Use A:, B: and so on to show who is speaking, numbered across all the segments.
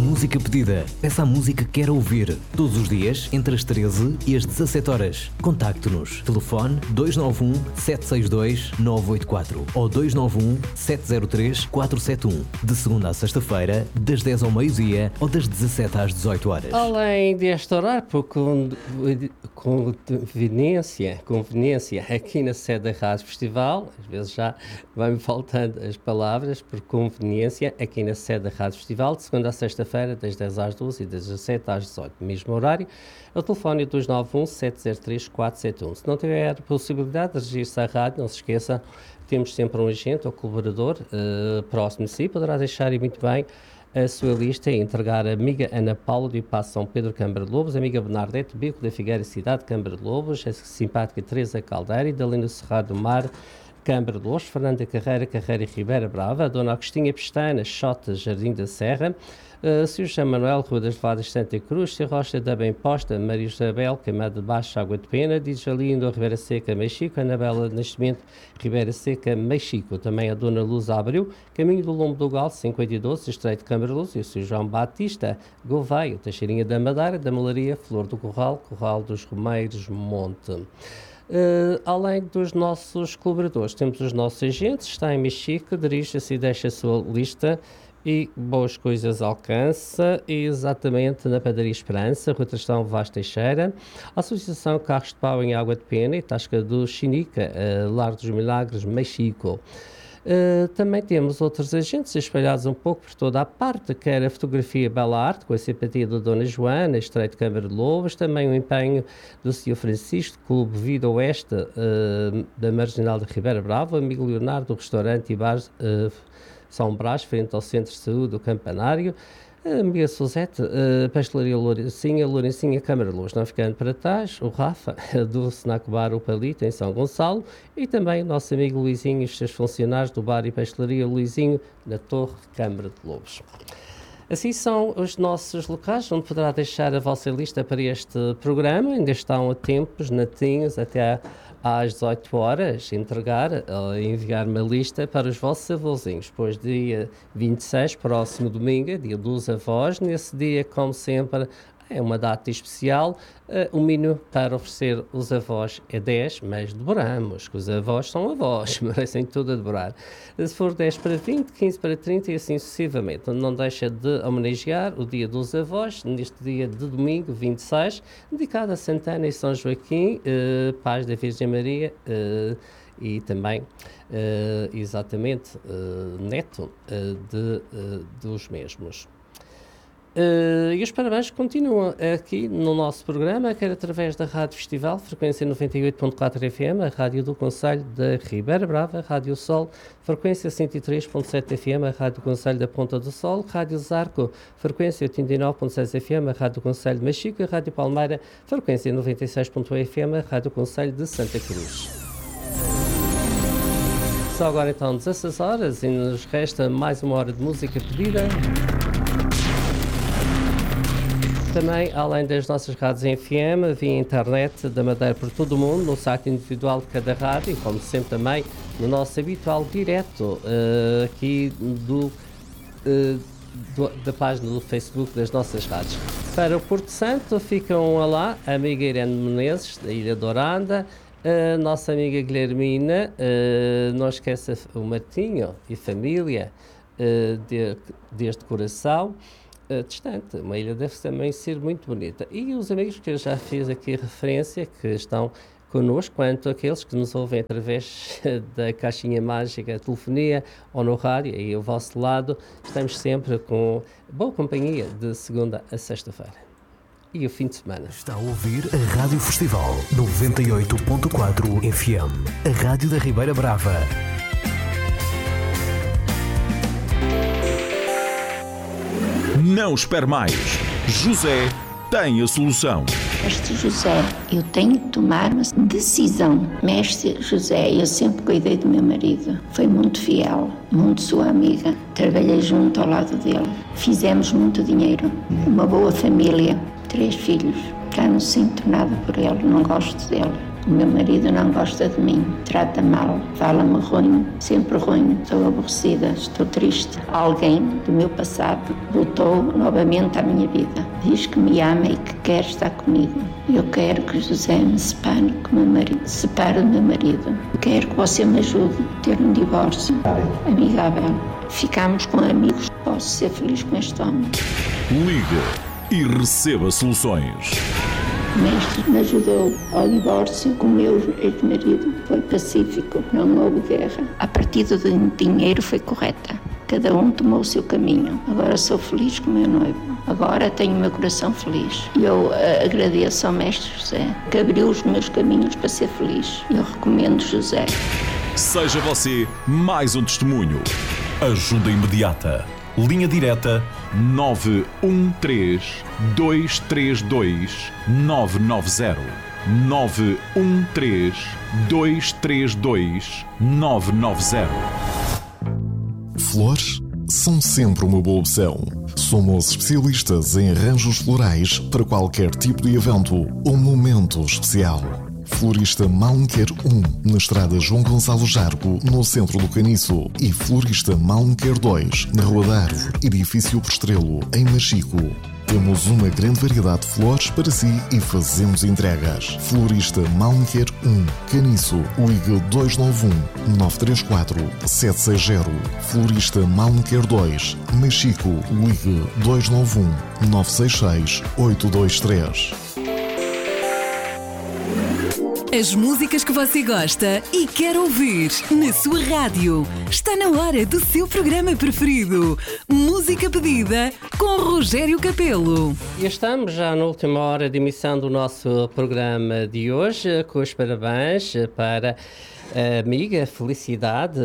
A: música pedida. Peça a música que quer ouvir. Todos os dias, entre as 13 e as 17 horas. Contacte-nos. Telefone 291 762 984 ou 291 703 471. De segunda a sexta-feira, das 10 ao meio-dia ou das 17 às 18 horas.
B: Além deste horário, por conveniência, aqui na sede da Rádio Festival, às vezes já vai-me faltando as palavras, por conveniência, aqui na sede da Rádio Festival, de segunda a sexta-feira, das 10 às 12 e das 17 às 18, mesmo horário. O telefone é 291-703-471. Se não tiver possibilidade de registrar-se à rádio, não se esqueça, temos sempre um agente ou colaborador próximo de si, poderá deixar e muito bem a sua lista e entregar a amiga Ana Paula do Passo São Pedro Câmara de Lobos, a amiga Bernadette Bico da Figueira Cidade Câmara de Lobos, a simpática Teresa Caldeira e da Lina Cerrado do Mar Câmara de Lobos, Fernanda Carreira e Ribeira Brava, a Dona Agostinha Pestana, Xota Jardim da Serra, Sr. José Manuel, Rua das Levadas Santa Cruz, Sr. Rocha da Bem Posta, Maria Isabel, Camada de Baixo, Água de Pena, Djalino, Ribeira Seca, Mexico, Anabela Nascimento, Ribeira Seca, Mexico, também a Dona Luz Abreu, Caminho do Lombo do Gal, 52, Estreito de Câmara de Luz, e o Sr. João Batista, Gouveia, Teixeirinha da Madeira, da Malaria, Flor do Corral, Corral dos Romeiros, Monte. Além dos nossos colaboradores, temos os nossos agentes, está em Mexico, dirige-se e deixa a sua lista e boas coisas alcança, exatamente na Padaria Esperança, Rua Trastão Vaz Teixeira, a Associação Carros de Pau em Água de Pena e Tasca do Chinica, Lar dos Milagres, Mexico. Também temos outros agentes espalhados um pouco por toda a parte, quer a fotografia Bela Arte, com a simpatia da Dona Joana, Estreito Câmara de Lobos, também o empenho do Sr. Francisco, Clube Vida Oeste, da Marginal de Ribeira Brava, amigo Leonardo, do restaurante e bar São Brás, frente ao Centro de Saúde do Campanário, a amiga Suzete, Pastelaria Lourencinha, Câmara de Luz, não ficando para trás, o Rafa, do Snack Bar O Palito, em São Gonçalo, e também o nosso amigo Luizinho e os seus funcionários do Bar e Pastelaria Luizinho, na Torre Câmara de Lobos. Assim são os nossos locais, onde poderá deixar a vossa lista para este programa. Ainda estão a tempos, natinhos, até às 18 horas, enviar uma lista para os vossos avôzinhos. Depois, dia 26, próximo domingo, dia dos avós. Nesse dia, como sempre, é uma data especial. O mínimo para oferecer os avós é 10, mas dobramos, que os avós são avós, merecem tudo a dobrar. Se for 10 para 20, 15 para 30 e assim sucessivamente. Não deixa de homenagear o dia dos avós, neste dia de domingo, 26, dedicado a Santana e São Joaquim, pais da Virgem Maria e também, neto dos mesmos. E os parabéns continuam aqui no nosso programa, quer através da Rádio Festival, frequência 98.4 FM, a Rádio do Concelho da Ribeira Brava, Rádio Sol, frequência 103.7 FM, a Rádio do Concelho da Ponta do Sol, Rádio Zarco, frequência 89.6 FM, a Rádio do Concelho de Mexico, e a Rádio Palmeira, frequência 96.1 FM, a Rádio do Concelho de Santa Cruz. Só agora então 16 horas e nos resta mais uma hora de música pedida. Também, além das nossas rádios em FM, via internet da Madeira por todo o mundo, no site individual de cada rádio e, como sempre, também no nosso habitual direto aqui da página do Facebook das nossas rádios. Para o Porto Santo ficam lá a amiga Irene Menezes, da Ilha Dourada, a nossa amiga Guilhermina, não esqueça o Martinho e família deste coração, distante. Uma ilha deve também ser muito bonita. E os amigos que eu já fiz aqui referência, que estão connosco, quanto aqueles que nos ouvem através da caixinha mágica, telefonia ou no rádio, e ao vosso lado, estamos sempre com boa companhia de segunda a sexta-feira. E o fim de semana.
A: Está a ouvir a Rádio Festival 98.4 FM, a Rádio da Ribeira Brava.
C: Não espere mais. José tem a solução.
D: Mestre José, eu tenho que tomar uma decisão. Mestre José, eu sempre cuidei do meu marido. Foi muito fiel, muito sua amiga. Trabalhei junto ao lado dele. Fizemos muito dinheiro. Uma boa família. 3 filhos. Já não sinto nada por ele, não gosto dele. O meu marido não gosta de mim, trata mal, fala-me ruim, sempre ruim. Estou aborrecida, estou triste. Alguém do meu passado voltou novamente à minha vida. Diz que me ama e que quer estar comigo. Eu quero que José me separe do meu marido. Quero que você me ajude a ter um divórcio amigável. Ficamos com amigos. Posso ser feliz com este homem.
C: Ligue e receba soluções.
D: O mestre me ajudou ao divórcio com o meu ex-marido. Foi pacífico, não houve guerra. A partida do dinheiro foi correta. Cada um tomou o seu caminho. Agora sou feliz com o meu noivo. Agora tenho o meu coração feliz. E eu agradeço ao mestre José, que abriu os meus caminhos para ser feliz. Eu recomendo José.
C: Seja você mais um testemunho. Ajuda imediata. Linha direta 913 232 990. 913 232 990.
E: Flores são sempre uma boa opção. Somos especialistas em arranjos florais para qualquer tipo de evento ou momento especial. Florista Malmquer 1, na estrada João Gonçalo Jargo, no centro do Caniço. E Florista Malmquer 2, na Rua da Árvore, edifício Postrelo, em Machico. Temos uma grande variedade de flores para si e fazemos entregas. Florista Malmquer 1, Caniço, ligue 291-934-760. Florista Malmquer 2, Machico, ligue 291-966-823.
F: As músicas que você gosta e quer ouvir na sua rádio. Está na hora do seu programa preferido. Música pedida com Rogério Capelo.
B: E estamos já na última hora de emissão do nosso programa de hoje, com os parabéns para a amiga Felicidade,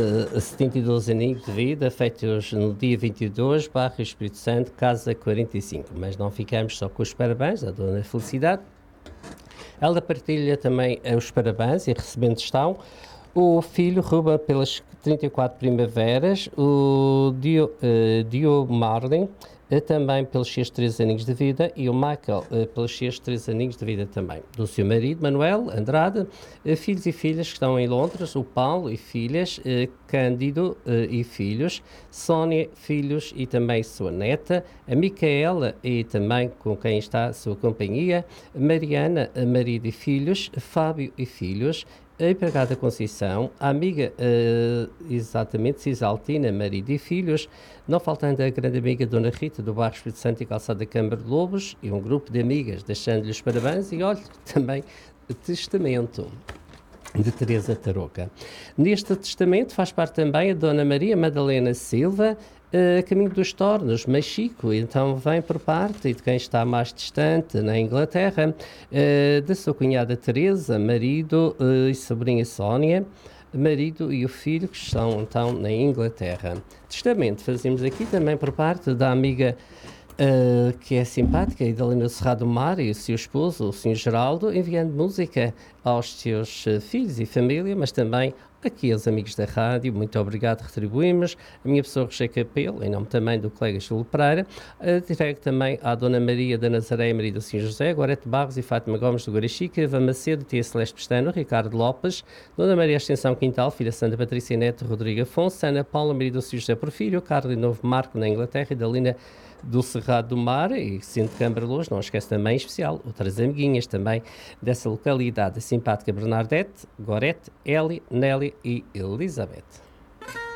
B: 72 aninhos de vida, feitos no dia 22, bairro Espírito Santo, casa 45. Mas não ficamos só com os parabéns à dona Felicidade. Ela partilha também os parabéns e recebendo estão o filho Ruben pelas 34 primaveras, o Dio Marlin também pelos seus 3 aninhos de vida e o Michael pelos seus 3 aninhos de vida também. Do seu marido, Manuel Andrade, filhos e filhas que estão em Londres, o Paulo e filhas, Cândido e filhos, Sónia, filhos e também sua neta, a Micaela e também com quem está a sua companhia, Mariana, marido e filhos, Fábio e filhos, a empregada Conceição, a amiga, exatamente, Cisaltina, marido e filhos, não faltando a grande amiga Dona Rita, do bairro Espírito Santo e Calçada Câmara de Lobos, e um grupo de amigas, deixando-lhe os parabéns e, olha, também testamento de Teresa Tarouca. Neste testamento faz parte também a Dona Maria Madalena Silva, caminho dos Tornos, Machico, então vem por parte de quem está mais distante na Inglaterra, da sua cunhada Teresa, marido e sobrinha Sónia, marido e o filho que estão então na Inglaterra. Testamento fazemos aqui também por parte da amiga que é simpática, Idalina Serrado Mar e o seu esposo, o Sr. Geraldo, enviando música aos seus filhos e família, mas também aqui aos amigos da rádio. Muito obrigado, retribuímos. A minha pessoa, Rogério Capelo, em nome também do colega Júlio Pereira, direto também à Dona Maria da Nazaré, Maria do Sr. José, Gorete Barros e Fátima Gomes do Guaraxica, Eva Macedo, Tia Celeste Pestano, Ricardo Lopes, Dona Maria Ascensão Quintal, Filha Santa Patrícia Neto, Rodrigo Afonso, Ana Paula, Maria do Sr. José Porfírio, Carlos Novo Marco na Inglaterra e Dalina do Cerrado do Mar e Centro de Câmara de Luz, não esquece também em especial outras amiguinhas também dessa localidade, a simpática Bernadette, Gorete, Eli, Nelly e Elizabeth.